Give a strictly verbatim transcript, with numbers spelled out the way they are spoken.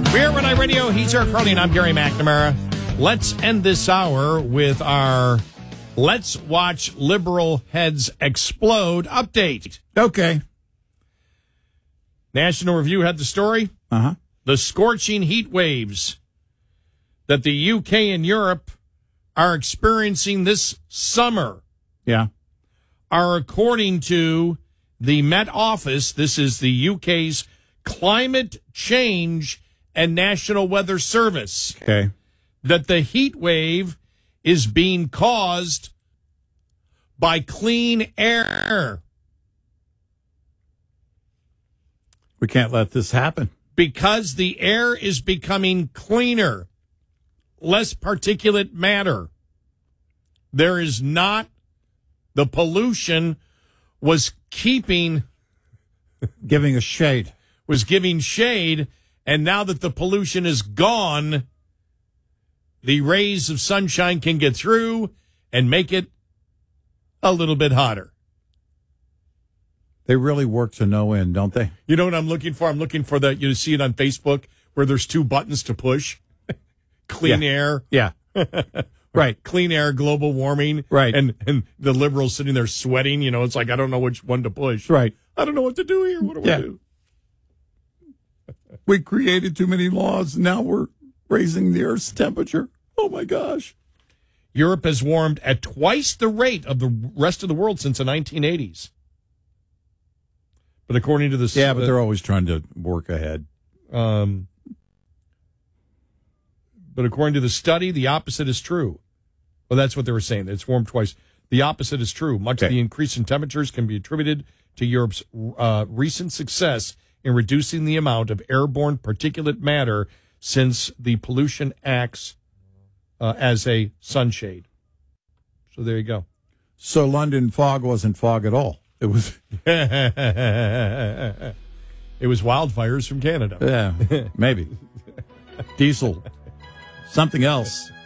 We're at Red Eye Radio. He's Eric Carly, and I'm Gary McNamara. Let's end this hour with our Let's Watch Liberal Heads Explode update. Okay. National Review had the story. Uh-huh. The scorching heat waves that the U K and Europe are experiencing this summer Yeah. are, according to the Met Office, this is the U K's Climate Change and National Weather Service, Okay. that the heat wave is being caused by clean air. We can't let this happen. Because the air is becoming cleaner, less particulate matter. There is not, the pollution was keeping, Giving us shade. was giving shade, and now that the pollution is gone, the rays of sunshine can get through and make it a little bit hotter. They really work to no end, don't they? You know what I'm looking for? I'm looking for that. You see it on Facebook where there's two buttons to push. Clean Yeah. air. Yeah. Right. Clean air, global warming. Right. And and the liberals sitting there sweating. You know, it's like, I don't know which one to push. Right. I don't know what to do here. What do Yeah. we do? We created too many laws. Now we're raising the Earth's temperature. Oh, my gosh. Europe has warmed at twice the rate of the rest of the world since the nineteen eighties. But according to this... Yeah, but uh, they're always trying to work ahead. Um, but according to the study, the opposite is true. Well, that's what they were saying. It's warmed twice. The opposite is true. Much Okay. of the increase in temperatures can be attributed to Europe's uh, recent success in reducing the amount of airborne particulate matter since the pollution acts uh, as a sunshade. So there you go. So London fog wasn't fog at all. It was, It was wildfires from Canada. yeah, maybe. Diesel. Something else.